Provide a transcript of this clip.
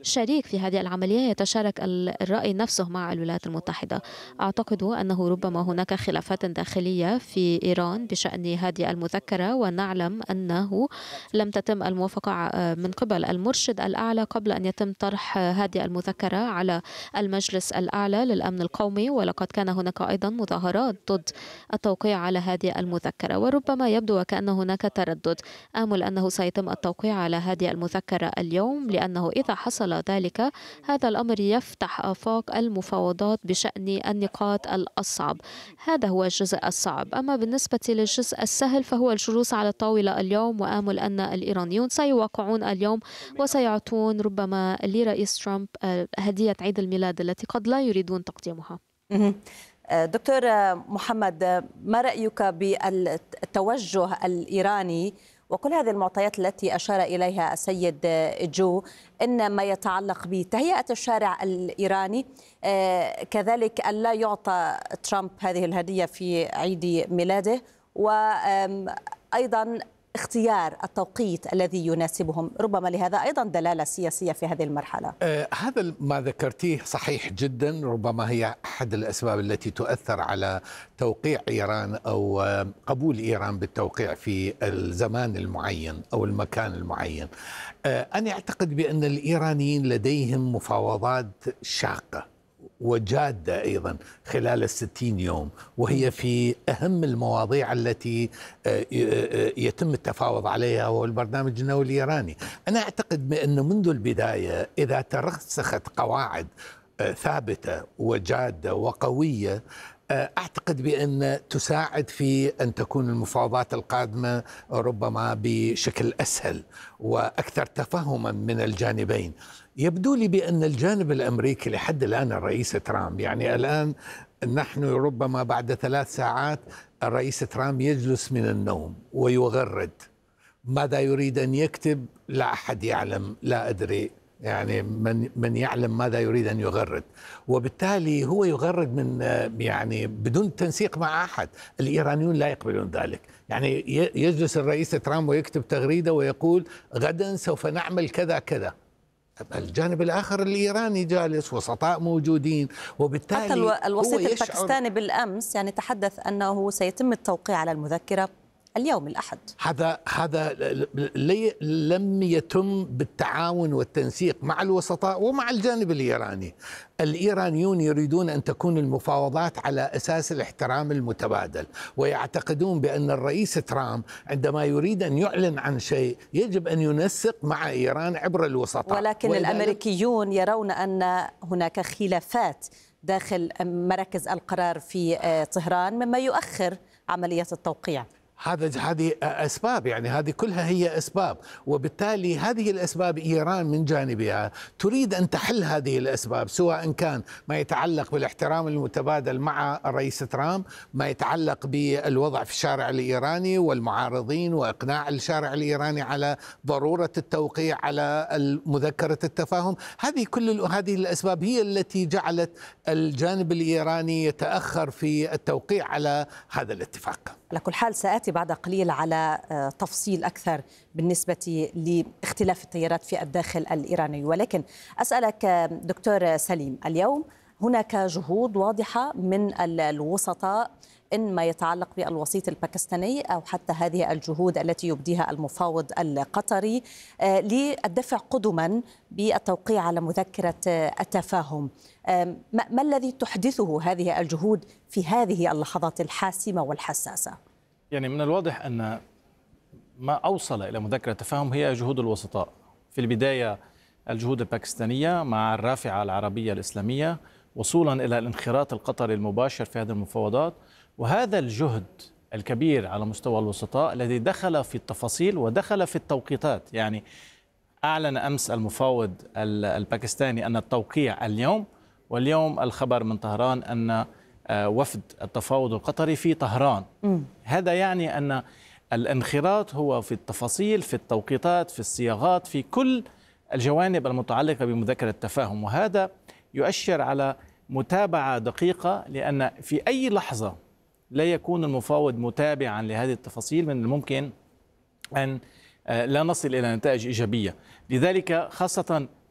شريك في هذه العملية يتشارك الرأي نفسه مع الولايات المتحدة. أعتقد أنه ربما هناك خلافات داخلية في إيران بشأن هذه المذكرة، ونعلم أنه لم تتم الموافقة من قبل المرشد الأعلى قبل أن يتم طرح هذه المذكرة على المجلس الأعلى للأمن القومي، ولقد كان هناك أيضا مظاهرات ضد التوقيع على هذه المذكرة، وربما يبدو وكأن هناك تردد. آمل أنه سيتم التوقيع على هذه المذكرة اليوم، لأنه إذا حصل ذلك هذا الأمر يفتح آفاق المفاوضات بشأن النقاط الأصعب. هذا هو الجزء الصعب. أما بالنسبة للجزء السهل فهو الجلوس على الطاولة اليوم، وآمل أن الإيرانيون سيوقعون اليوم وسيعطون ربما لرئيس ترامب هدية عيد الميلاد التي قد لا يريدون تقديمها. دكتور محمد، ما رأيك بالتوجه الإيراني وكل هذه المعطيات التي أشار إليها السيد جو، إن ما يتعلق بتهيئة الشارع الإيراني، كذلك ألا يعطى ترامب هذه الهدية في عيد ميلاده، وأيضا اختيار التوقيت الذي يناسبهم، ربما لهذا أيضا دلالة سياسية في هذه المرحلة؟ هذا ما ذكرتيه صحيح جدا، ربما هي أحد الأسباب التي تؤثر على توقيع إيران أو قبول إيران بالتوقيع في الزمان المعين أو المكان المعين. أنا أعتقد بأن الإيرانيين لديهم مفاوضات شاقة وجادة أيضا خلال 60 يوم، وهي في أهم المواضيع التي يتم التفاوض عليها، هو البرنامج النووي الإيراني. أنا أعتقد بأن منذ البداية إذا ترسخت قواعد ثابتة وجادة وقوية، أعتقد بأن تساعد في أن تكون المفاوضات القادمة ربما بشكل أسهل وأكثر تفهما من الجانبين. يبدو لي بأن الجانب الأمريكي لحد الآن الرئيس ترامب، يعني الآن نحن ربما بعد 3 ساعات الرئيس ترامب يجلس من النوم ويغرد. ماذا يريد أن يكتب لا أحد يعلم، لا أدري، يعني من يعلم ماذا يريد أن يغرد، وبالتالي هو يغرد من يعني بدون تنسيق مع أحد. الإيرانيون لا يقبلون ذلك. يعني يجلس الرئيس ترامب ويكتب تغريدة ويقول غدا سوف نعمل كذا كذا، الجانب الآخر الإيراني جالس، وسطاء موجودين، وبالتالي حتى الوسيط الباكستاني بالأمس يعني تحدث أنه سيتم التوقيع على المذكرة اليوم الأحد. هذا لم يتم بالتعاون والتنسيق مع الوسطاء ومع الجانب الإيراني. الإيرانيون يريدون أن تكون المفاوضات على أساس الاحترام المتبادل، ويعتقدون بأن الرئيس ترامب عندما يريد أن يعلن عن شيء يجب أن ينسق مع إيران عبر الوسطاء. ولكن الأمريكيون يرون أن هناك خلافات داخل مراكز القرار في طهران مما يؤخر عملية التوقيع. هذه أسباب، يعني هذه كلها هي أسباب، وبالتالي هذه الأسباب إيران من جانبها تريد أن تحل هذه الأسباب، سواء كان ما يتعلق بالاحترام المتبادل مع الرئيس ترامب، ما يتعلق بالوضع في الشارع الإيراني والمعارضين وإقناع الشارع الإيراني على ضرورة التوقيع على مذكرة التفاهم. هذه الأسباب هي التي جعلت الجانب الإيراني يتأخر في التوقيع على هذا الاتفاق. على كل حال سآتي بعد قليل على تفصيل أكثر بالنسبة لاختلاف التيارات في الداخل الإيراني، ولكن أسألك دكتور سليم، اليوم هناك جهود واضحة من الوسطاء إن ما يتعلق بالوسيط الباكستاني أو حتى هذه الجهود التي يبديها المفاوض القطري للدفع قدما بالتوقيع على مذكرة التفاهم. ما الذي تحدثه هذه الجهود في هذه اللحظات الحاسمة والحساسة؟ يعني من الواضح أن ما أوصل إلى مذكرة تفاهم هي جهود الوسطاء. في البداية الجهود الباكستانية مع الرافعة العربية الإسلامية وصولا إلى الانخراط القطري المباشر في هذه المفاوضات، وهذا الجهد الكبير على مستوى الوسطاء الذي دخل في التفاصيل ودخل في التوقيتات. يعني أعلن أمس المفاوض الباكستاني أن التوقيع اليوم، واليوم الخبر من طهران أن وفد التفاوض القطري في طهران. هذا يعني أن الانخراط هو في التفاصيل، في التوقيتات، في الصياغات، في كل الجوانب المتعلقة بمذكرة التفاهم، وهذا يؤشر على متابعة دقيقة، لأن في أي لحظة لا يكون المفاوض متابعا لهذه التفاصيل من الممكن أن لا نصل إلى نتائج إيجابية. لذلك خاصة